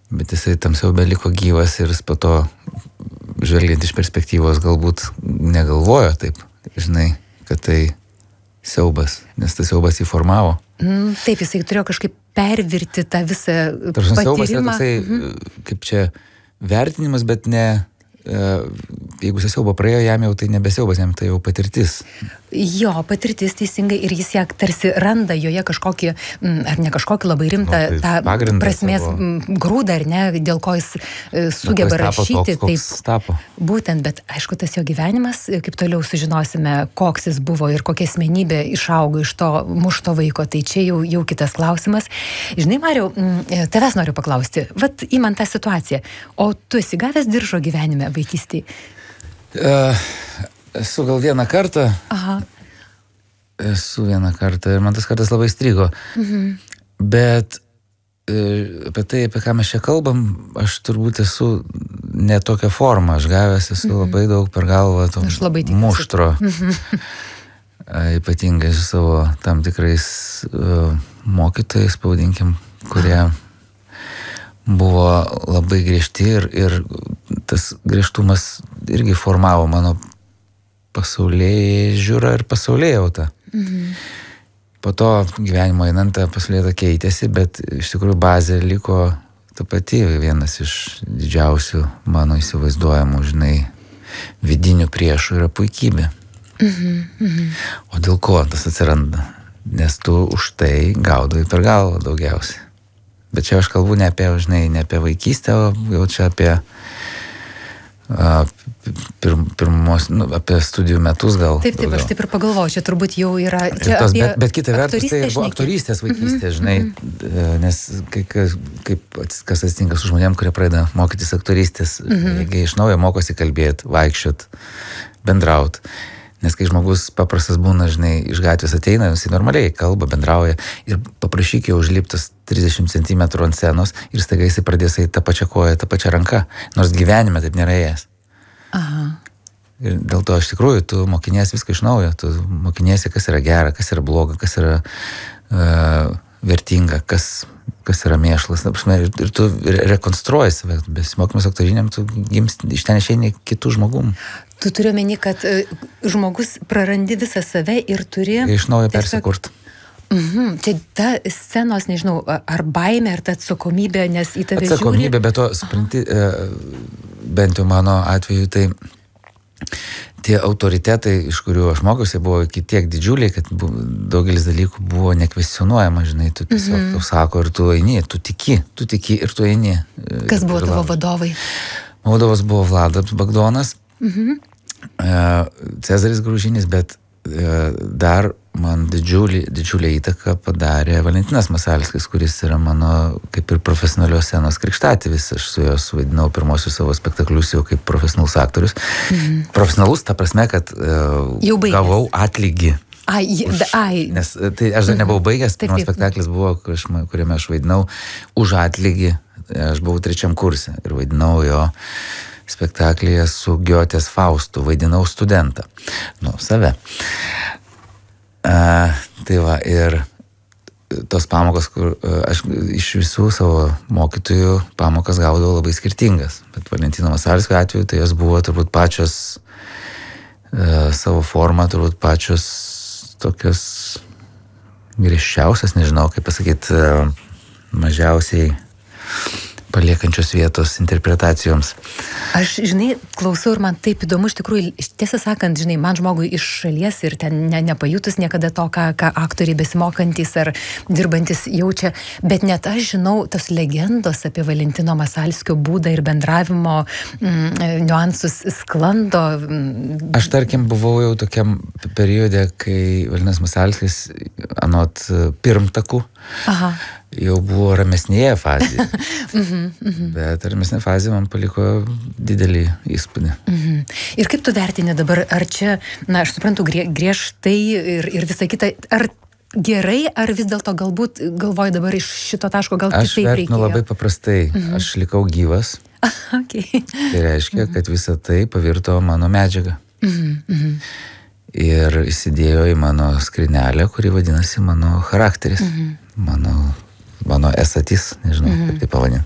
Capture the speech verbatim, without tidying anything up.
Bet jisai tam siaube liko gyvas ir jis po to, žvelgiant iš perspektyvos, galbūt negalvojo taip, žinai, kad tai siaubas, nes tas siaubas jį formavo. Mm, taip, jisai turėjo kažkaip pervirti tą visą Tarsi patyrimą. siaubas yra toksai, mhm. kaip čia, vertinimas, bet ne, jeigu jis siaubą praėjo, jam jau tai nebesiaubas, jam tai jau patirtis. Jo, patirtis teisingai ir jis ją tarsi randa joje kažkokį, ar ne kažkokį labai rimtą no, tai tą prasmės savo... grūdą, ar ne, dėl ko jis sugeba rašyti. Toks, taip, tapo. Būtent, bet aišku, tas jo gyvenimas, kaip toliau sužinosime, koks jis buvo ir kokia asmenybė išaugo iš to mušto vaiko, tai čia jau, jau kitas klausimas. Žinai, Mariau, tavęs noriu paklausti, vat įman tą situaciją, o tu esi gavęs diržo gyvenime vaikystėje? Uh, esu gal vieną kartą. Aha. Esu vieną kartą ir man tas kartas labai strigo. Mhm. Bet e, apie tai, apie ką mes čia kalbam, aš turbūt esu ne tokia forma. Aš gavęs esu mhm. labai daug per galvą to muštro. Mhm. Ypatingai su savo tam tikrais uh, mokytojais, pavadinkim, kurie buvo labai griežti ir, ir tas griežtumas irgi formavo mano pasaulyje žiūrą ir pasaulyje jautą. Mhm. Po to gyvenimo einant ta pasaulyje keitėsi, bet iš tikrųjų bazė liko ta pati, vienas iš didžiausių mano įsivaizduojamų, žinai, vidinių priešų yra puikybė. Mhm. Mhm. O dėl ko tas atsiranda? Nes tu už tai gaudai per galvą daugiausiai. Bet čia aš kalbu ne apie, žinai, ne apie vaikystę, o jau čia apie Pir, pirmos, nu, apie studijų metus gal. Taip, taip, daugiau. Aš taip ir pagalvoju, čia turbūt jau yra... Čia tos, bet, bet kita vertus, tai buvo aktorystės vaikystė, žinai, mm-hmm. nes kai, kaip kas atsitinka su žmonėm, kurie pradeda mokytis aktorystės, mm-hmm. jie iš naujo mokosi kalbėti, vaikščiot, bendraut. Nes kai žmogus paprastas būna, žinai, iš gatvės ateina, jisai normaliai kalba, bendrauja ir paprašyk jau užliptas trisdešimt centimetrų ant scenos ir staiga jisai pradės eiti tą pačią koją, tą pačią ranką, nors gyvenime taip nėra ėjęs. Aha. Ir dėl to iš tikrųjų tu mokiniesi viską iš naujo, tu mokiniesi, kas yra gera, kas yra bloga, kas yra uh, vertinga, kas, kas yra mėšlas. Ir, ir tu rekonstruoji save, besimokymas aktoriniam, tu gims, iš ten išeini kitų žmogum. Tu turi omeny, kad uh, žmogus prarandi visą save ir turi... Ir iš naujo persikurt. Mhm. Čia ta scenos, nežinau, ar baimė, ar ta atsakomybė, nes į tave žiūri... Atsakomybė, bet to, supranti, bent jau mano atveju, tai tie autoritetai, iš kurių aš mokiausi, buvo iki tiek didžiuliai, kad buvo, daugelis dalykų buvo nekvestionuojama, žinai, tu tiesiog mm-hmm. tau sako ir tu eini, tu tiki, tu tiki ir tu eini. Kas buvo tavo vadovai? Vadovas buvo Vladas Bagdonas, mm-hmm. Cezaris Gružinis, bet dar man didžiulį, didžiulį įtaką padarė Valentinas Masalskis, kuris yra mano kaip ir profesionalios scenos krikštatėvis. Aš su juo suvaidinau pirmosius savo spektaklius jau kaip profesionalus aktorius. Mm. Profesionalus ta prasme, kad uh, gavau atlygį. Ai, už, ai. Nes tai aš dar nebuvau baigęs, pirmas spektaklis buvo, kuriame aš vaidinau už atlygį. Aš buvau trečiam kurse ir vaidinau jo spektaklyje su Giotės Faustu, vaidinau studentą. Nu, save. A, tai va, ir tos pamokos, kur aš iš visų savo mokytojų pamokas gaudavau labai skirtingas. Bet Valentino Masalskio atveju tai jos buvo turbūt pačios e, savo formą, turbūt pačios tokios griežčiausias, nežinau, kaip pasakyti, e, mažiausiai paliekančios vietos interpretacijoms. Aš, žinai, klausau ir man taip įdomu, iš tikrųjų, tiesą sakant, žinai, man žmogui iš šalies ir ten ne, nepajutus niekada to, ką, ką aktoriai besimokantis ar dirbantis jaučia, bet net aš žinau tos legendos apie Valentino Masalskio būdą ir bendravimo mm, niuansus sklando. Mm. Aš, tarkim, buvau jau tokiam periode, kai Valentinas Masalskis anot pirmtakų Aha. jau buvo ramesnėje fazėje. mm-hmm, mm-hmm. Bet ramesnė fazė man paliko didelį įspūdį. Mm-hmm. Ir kaip tu vertini dabar, ar čia, na, aš suprantu, grie, griežtai ir, ir visą kitą, ar gerai, ar vis dėlto galbūt galvoju dabar iš šito taško gal kitaip reikėjo? Aš vertinu labai paprastai. Mm-hmm. Aš likau gyvas. Okay. Tai reiškia, mm-hmm. kad visa tai pavirto mano medžiaga. Mm-hmm. Ir įsidėjo į mano skrinelę, kuri vadinasi mano charakteris. Mm-hmm. Mano, mano esatis, nežinau, mm-hmm. kaip tai pavadinti.